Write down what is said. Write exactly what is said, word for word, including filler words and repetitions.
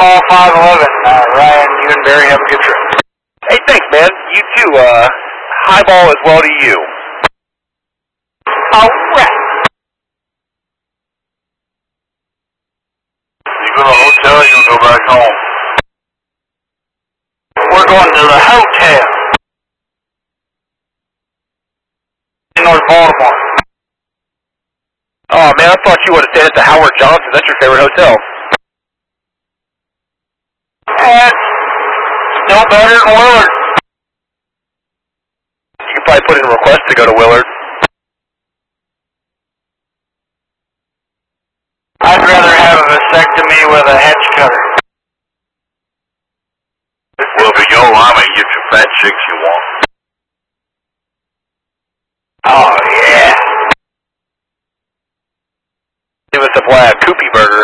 Mall five eleven. Uh, Ryan, you and Barry have a good trip. Hey, thanks, man. You too. Uh, highball as well to you. All right. You go to the hotel, or you gonna go back home? We're going to the hotel in North Baltimore. Oh, man, I thought you would have stayed at the Howard Johnson. That's your favorite hotel. That's no better than Willard. You could probably put in a request to go to Willard. I'd rather have a vasectomy with a hedge cutter. Well, if you go, I mean, get your fat chicks you want. Oh, yeah. Give us a supply of Koopy burger.